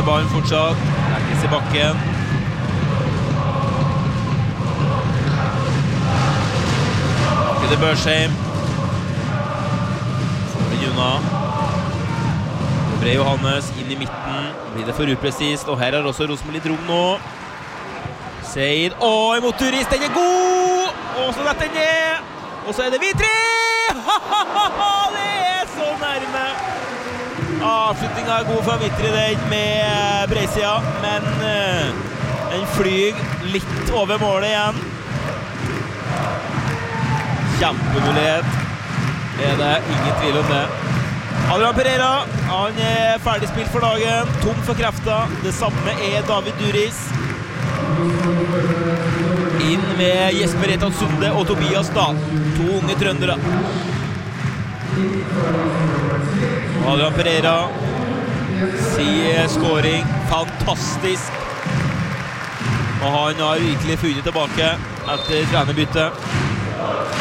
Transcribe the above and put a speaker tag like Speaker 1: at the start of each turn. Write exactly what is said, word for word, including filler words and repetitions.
Speaker 1: med ballen fortsatt. Lækkes i bakken. Bakke til Børsheim. Får den unna. Bre Johannes inn i midten. Blir det for upresist, og her er også Rosenborg litt rom nå. Seid, og imot Turis, den er god! Og så dette ned! Og så er det Vitri! Det er så nærme! Avslutningen er god fra Vitri den med breisida, men uh, den flyg litt over målet igjen. Kjempemulighet. Er det ingen tvil om det. Adrian Pereira, han er ferdigspilt for dagen, tom for krefter. Det samme er David Duris. Inn med Jesper Etan Sunde og Tobias Dahl, to unge trøndere. Adrian Pereira sier scoring, fantastisk. Og han har virkelig funnet tilbake etter trenerbytte.